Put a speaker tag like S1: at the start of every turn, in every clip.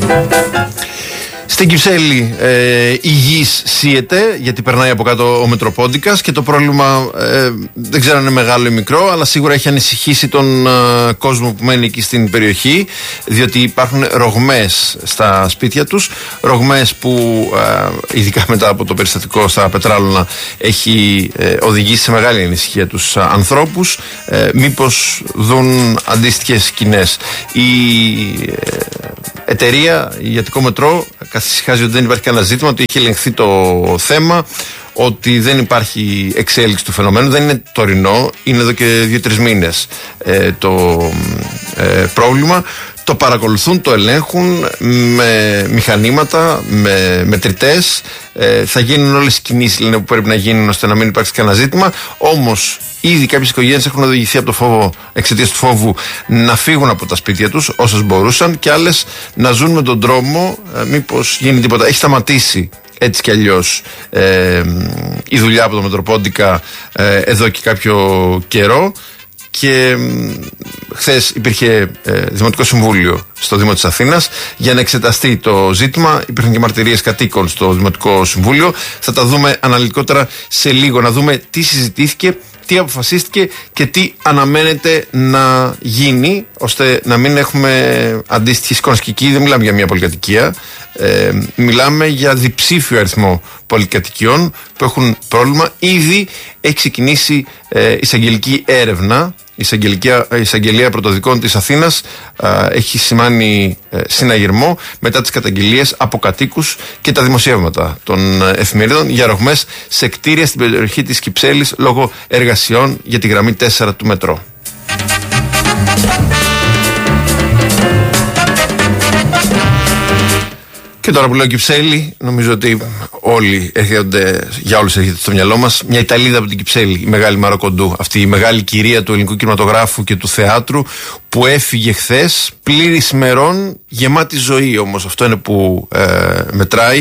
S1: Στην Κυψέλη η γης σύεται, γιατί περνάει από κάτω ο Μετροπόντικας και το πρόβλημα δεν ξέρω αν είναι μεγάλο ή μικρό, αλλά σίγουρα έχει ανησυχήσει τον κόσμο που μένει εκεί στην περιοχή, διότι υπάρχουν ρογμές στα σπίτια τους, ρογμές που ειδικά μετά από το περιστατικό στα Πετράλωνα έχει οδηγήσει σε μεγάλη ανησυχία τους ανθρώπους, μήπως δουν αντίστοιχες σκηνές. Η εταιρεία Αττικό Μετρό καθησυχάζει ότι δεν υπάρχει κανένα ζήτημα, ότι έχει ελεγχθεί το θέμα, ότι δεν υπάρχει εξέλιξη του φαινομένου, δεν είναι τωρινό, είναι εδώ και 2-3 μήνες το πρόβλημα. Το παρακολουθούν, το ελέγχουν με μηχανήματα, με μετρητές. Θα γίνουν όλες οι κινήσεις, λένε, που πρέπει να γίνουν ώστε να μην υπάρξει κανένα ζήτημα. Όμως ήδη κάποιες οικογένειες έχουν οδηγηθεί από το φόβο, εξαιτίας του φόβου, να φύγουν από τα σπίτια τους όσες μπορούσαν, και άλλες να ζουν με τον τρόμο μήπως γίνει τίποτα. Έχει σταματήσει έτσι κι αλλιώς η δουλειά από το Μετροπόντικα εδώ και κάποιο καιρό. Και χθες υπήρχε Δημοτικό Συμβούλιο στο Δήμο της Αθήνας για να εξεταστεί το ζήτημα. Υπήρχαν και μαρτυρίες κατοίκων στο Δημοτικό Συμβούλιο. Θα τα δούμε αναλυτικότερα σε λίγο, να δούμε τι συζητήθηκε, τι αποφασίστηκε και τι αναμένεται να γίνει, ώστε να μην έχουμε αντίστοιχη εικόνα. Και εκεί δεν μιλάμε για μια πολυκατοικία, μιλάμε για διψήφιο αριθμό πολυκατοικιών που έχουν πρόβλημα. Ήδη έχει ξεκινήσει εισαγγελική έρευνα. Η εισαγγελία πρωτοδικών της Αθήνας έχει σημάνει συναγερμό μετά τις καταγγελίες από κατοίκους και τα δημοσιεύματα των εφημερίδων για ρογμές σε κτίρια στην περιοχή της Κυψέλης λόγω εργασιών για τη γραμμή 4 του Μετρό. Και τώρα που λέω Κυψέλη, νομίζω ότι για όλους έρχεται στο μυαλό μας μια Ιταλίδα από την Κυψέλη, η μεγάλη Μάρο Κοντού, αυτή η μεγάλη κυρία του ελληνικού κινηματογράφου και του θεάτρου, που έφυγε χθες πλήρης ημερών, γεμάτη ζωή όμως. Αυτό είναι που μετράει.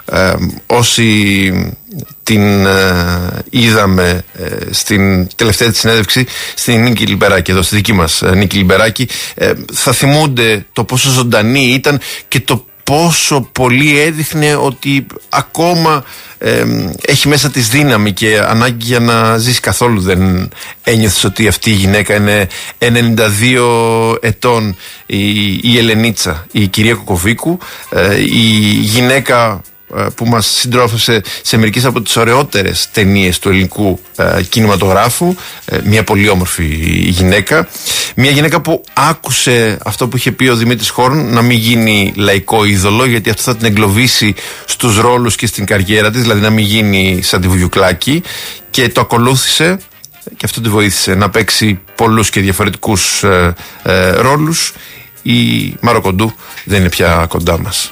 S1: Όσοι την είδαμε στην τελευταία της συνέντευξη στην Νίκη Λιμπεράκη, εδώ στη δική μας Νίκη Λιμπεράκη, θα θυμούνται το πόσο ζωντανή ήταν και το πόσο πολύ έδειχνε ότι ακόμα έχει μέσα της δύναμη και ανάγκη για να ζήσει. Καθόλου δεν ένιωθες ότι αυτή η γυναίκα είναι 92 ετών, η Ελενίτσα, η κυρία Κοκοβίκου, η γυναίκα που μας συντρόφευσε σε μερικές από τις ωραιότερες ταινίες του ελληνικού κινηματογράφου, μια πολύ όμορφη γυναίκα, μια γυναίκα που άκουσε αυτό που είχε πει ο Δημήτρης Χόρν, να μην γίνει λαϊκό είδωλο, γιατί αυτό θα την εγκλωβίσει στους ρόλους και στην καριέρα της, δηλαδή να μην γίνει σαν τη Βουγιουκλάκη, και το ακολούθησε και αυτό τη βοήθησε να παίξει πολλούς και διαφορετικούς ρόλους. Η Μάρο Κοντού δεν είναι πια κοντά μας.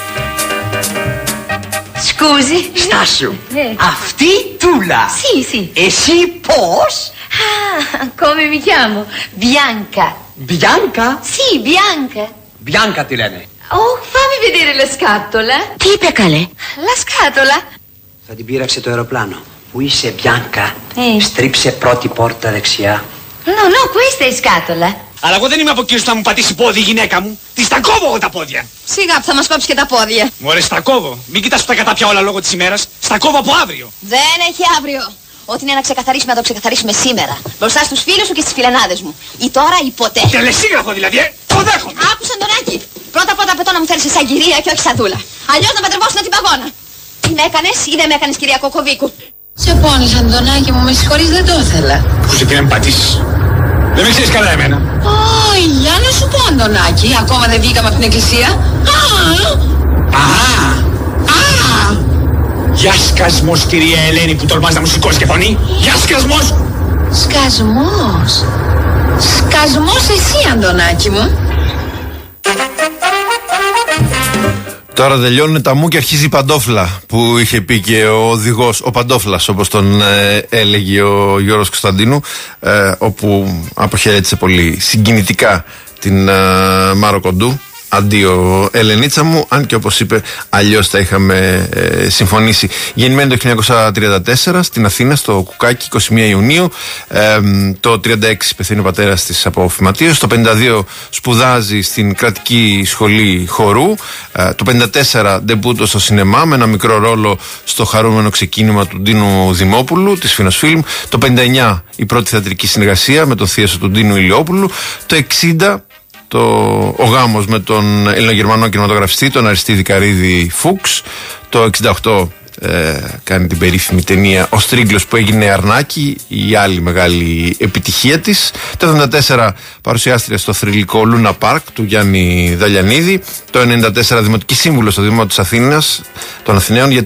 S2: Scusi?
S3: Στάσου, αυτή Τούλα.
S2: Sì.
S3: Εσύ πώς?
S2: Ah, come mi chiamo? Bianca.
S3: Bianca?
S2: Sì, Bianca.
S3: Bianca ti lene.
S2: Oh, fammi vedere la scatola.
S4: Τι είπε καλέ?
S2: La scatola?
S3: Θα την πείραξε το αεροπλάνο. Πού είσαι, Bianca?
S2: Στρίψε
S3: πρώτη πόρτα δεξιά.
S2: No, questa è scatola.
S5: Αλλά εγώ δεν είμαι από εκείνους που θα μου πατήσει πόδι η γυναίκα μου. Τη τα κόβω εγώ τα πόδια.
S2: Σιγά που θα μας κόψει και τα πόδια.
S5: Μωρέ, στα κόβω. Μην κοιτάς που τα κατάπια όλα λόγω της ημέρας. Στα κόβω από αύριο.
S2: Δεν έχει αύριο. Ό,τι είναι να ξεκαθαρίσουμε, να το ξεκαθαρίσουμε σήμερα. Μπροστά στους φίλους σου και στις φιλενάδες μου. Ή τώρα ή ποτέ.
S5: Τελεσίγραφο δηλαδή, το δέχομαι.
S2: Άκουσα Αντωνάκη. Πρώτα απαιτώ να μου φέρεις σαν κυρία και όχι σαν δούλα. Αλλιώς να παντρευόσουν την παγώνα. Τι με έκανες ή δεν με έκανες, κυρία Κοκοβίκου?
S4: Σε πόνισα, Αντωνάκη μου, με συγχωρείς, δεν το ήθελα.
S5: Πού σε να με πατήσεις? Δεν με ξέρεις καλά εμένα.
S4: Για να σου πω, Αντωνάκη, ακόμα δεν βγήκαμε από την εκκλησία.
S5: Γεια σκασμός, κυρία Ελένη, που τολμάς να μου σηκώσει και φωνή. Γεια σκασμός.
S4: Σκασμός. Σκασμός εσύ, Αντωνάκη μου.
S1: Τώρα τελειώνουν τα μου και αρχίζει η παντόφλα, που είχε πει και ο οδηγός, ο Παντόφλας όπως τον έλεγε ο Γιώργος Κωνσταντίνου, όπου αποχαιρέτησε πολύ συγκινητικά την Μάρο Κοντού. Αντίο Ελενίτσα μου, αν και όπως είπε αλλιώς τα είχαμε συμφωνήσει. Γεννημένη το 1934 στην Αθήνα, στο Κουκάκι, 21 Ιουνίου. Το 36 πεθαίνει ο πατέρας της από φυματίωση. Το 52 σπουδάζει στην κρατική σχολή χορού. Το 54 ντεμπούτο στο σινεμά με ένα μικρό ρόλο στο χαρούμενο ξεκίνημα του Ντίνου Δημόπουλου της Φίνος Φιλμ. Το 59 η πρώτη θεατρική συνεργασία με τον θίασο του Ντίνου Ηλιόπουλου. Το 60 ο γάμος με τον Ελληνογερμανό κινηματογραφιστή, τον Αριστίδη Καρίδη Φούξ. Το 68 κάνει την περίφημη ταινία Ο Στρίγκλος που έγινε Αρνάκι, η άλλη μεγάλη επιτυχία της. Το 74 παρουσιάστηκε στο θρυλικό Λούνα Πάρκ του Γιάννη Δαλιανίδη. Το 94 δημοτική σύμβουλος στο Δήμο της Αθήνας των Αθηναίων για